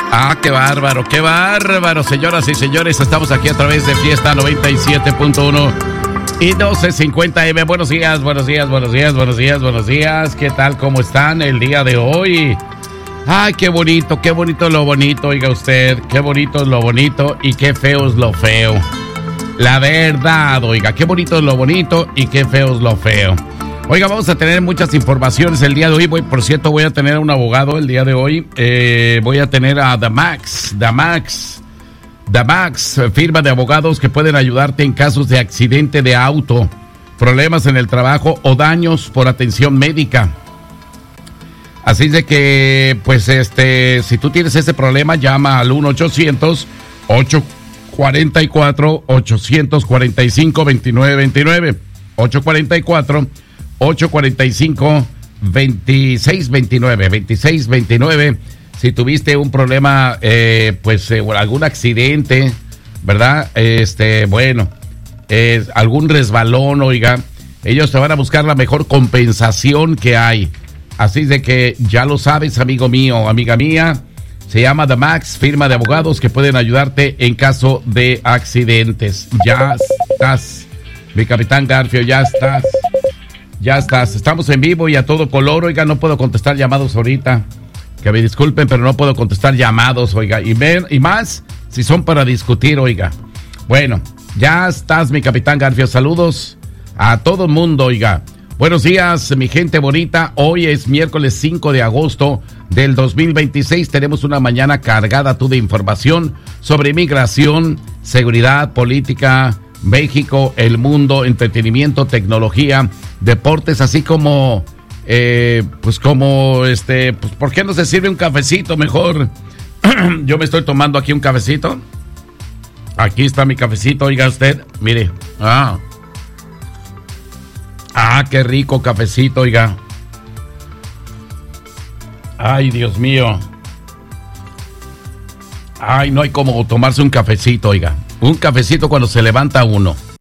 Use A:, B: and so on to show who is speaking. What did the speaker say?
A: Qué bárbaro, señoras y señores, estamos aquí a través de Fiesta 97.1 y 1250M. Buenos días, ¿qué tal? ¿Cómo están el día de hoy? Ay, qué bonito lo bonito, oiga usted, qué bonito es lo bonito y qué feo es lo feo. La verdad, oiga, qué bonito es lo bonito y qué feo es lo feo. Oiga, vamos a tener muchas informaciones el día de hoy. Por cierto, voy a tener a un abogado el día de hoy. Voy a tener a The Max, firma de abogados que pueden ayudarte en casos de accidente de auto, problemas en el trabajo o daños por atención médica. Así de que, pues, si tú tienes ese problema, llama al 1-800-844-845-2929. 845-2629. Si tuviste un problema, algún accidente, ¿verdad? Algún resbalón, oiga, ellos te van a buscar la mejor compensación que hay. Así de que ya lo sabes, amigo mío, amiga mía. Se llama The Max, firma de abogados que pueden ayudarte en caso de accidentes. Ya estás, mi capitán Garfio, ya estás. Estamos en vivo y a todo color, oiga, no puedo contestar llamados ahorita. Que me disculpen, pero no puedo contestar llamados, oiga. Y más si son para discutir, oiga. Bueno, ya estás, mi capitán Garfio. Saludos a todo el mundo, oiga. Buenos días, mi gente bonita. Hoy es miércoles 5 de agosto del 2026. Tenemos una mañana cargada de información sobre inmigración, seguridad, política, México, el mundo, entretenimiento, tecnología, deportes, así como, ¿por qué no se sirve un cafecito mejor? Yo me estoy tomando aquí un cafecito. Aquí está mi cafecito, oiga usted, mire. Qué rico cafecito, oiga. Ay, Dios mío. Ay, no hay como tomarse un cafecito, oiga. Un cafecito cuando se levanta uno.